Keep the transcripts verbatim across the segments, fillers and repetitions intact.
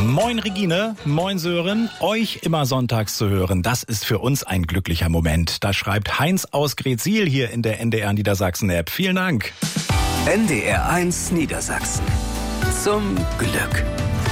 Moin Regine, moin Sören, euch immer sonntags zu hören, das ist für uns ein glücklicher Moment. Das schreibt Heinz aus Gretzil hier in der N D R Niedersachsen-App. Vielen Dank. N D R eins Niedersachsen. Zum Glück.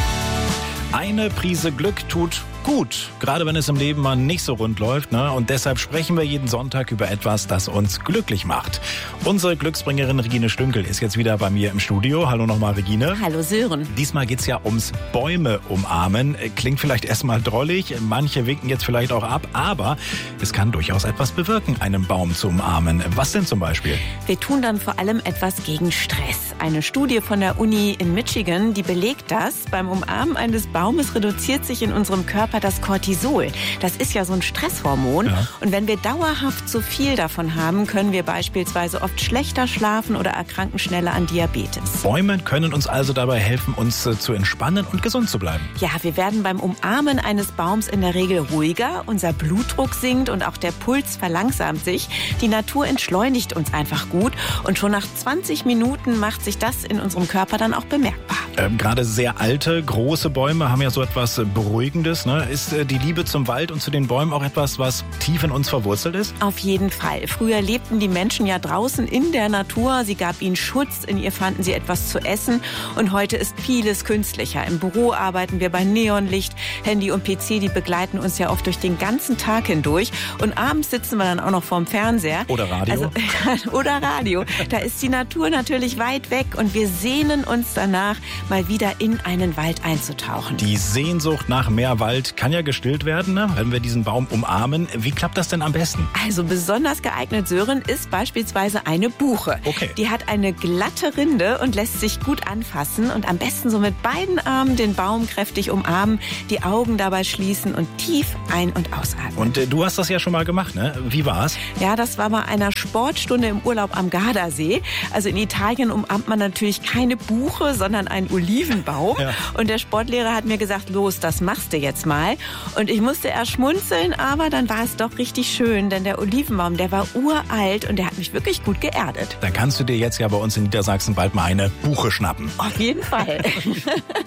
Eine Prise Glück tut gut, gerade wenn es im Leben mal nicht so rund läuft, ne? Und deshalb sprechen wir jeden Sonntag über etwas, das uns glücklich macht. Unsere Glücksbringerin Regine Stünkel ist jetzt wieder bei mir im Studio. Hallo nochmal, Regine. Hallo Sören. Diesmal geht's ja ums Bäume umarmen. Klingt vielleicht erstmal drollig, manche winken jetzt vielleicht auch ab, aber es kann durchaus etwas bewirken, einen Baum zu umarmen. Was denn zum Beispiel? Wir tun dann vor allem etwas gegen Stress. Eine Studie von der Uni in Michigan, die belegt das. Beim Umarmen eines Baumes reduziert sich in unserem Körper das Cortisol. Das ist ja so ein Stresshormon. Ja. Und wenn wir dauerhaft zu viel davon haben, können wir beispielsweise oft schlechter schlafen oder erkranken schneller an Diabetes. Bäume können uns also dabei helfen, uns äh, zu entspannen und gesund zu bleiben. Ja, wir werden beim Umarmen eines Baums in der Regel ruhiger, unser Blutdruck sinkt und auch der Puls verlangsamt sich. Die Natur entschleunigt uns einfach gut und schon nach zwanzig Minuten macht sich das in unserem Körper dann auch bemerkbar. Ähm, gerade sehr alte, große Bäume haben ja so etwas äh, Beruhigendes, ne? Ist äh, die Liebe zum Wald und zu den Bäumen auch etwas, was tief in uns verwurzelt ist? Auf jeden Fall. Früher lebten die Menschen ja draußen in der Natur. Sie gab ihnen Schutz, in ihr fanden sie etwas zu essen. Und heute ist vieles künstlicher. Im Büro arbeiten wir bei Neonlicht. Handy und P C, die begleiten uns ja oft durch den ganzen Tag hindurch. Und abends sitzen wir dann auch noch vorm Fernseher. Oder Radio. Also, oder Radio. Da ist die Natur natürlich weit weg und wir sehnen uns danach, mal wieder in einen Wald einzutauchen. Die Sehnsucht nach mehr Wald kann ja gestillt werden, ne? Wenn wir diesen Baum umarmen. Wie klappt das denn am besten? Also besonders geeignet, Sören, ist beispielsweise eine Buche. Okay. Die hat eine glatte Rinde und lässt sich gut anfassen und am besten so mit beiden Armen den Baum kräftig umarmen, die Augen dabei schließen und tief ein- und ausatmen. Und äh, du hast das ja schon mal gemacht, ne? Wie war's? Ja, das war bei einer Sportstunde im Urlaub am Gardasee. Also in Italien umarmt man natürlich keine Buche, sondern einen Olivenbaum. Ja. Und der Sportlehrer hat mir gesagt, los, das machst du jetzt mal. Und ich musste erst schmunzeln, aber dann war es doch richtig schön, denn der Olivenbaum, der war uralt und der hat mich wirklich gut geerdet. Dann kannst du dir jetzt ja bei uns in Niedersachsen bald mal eine Buche schnappen. Auf jeden Fall.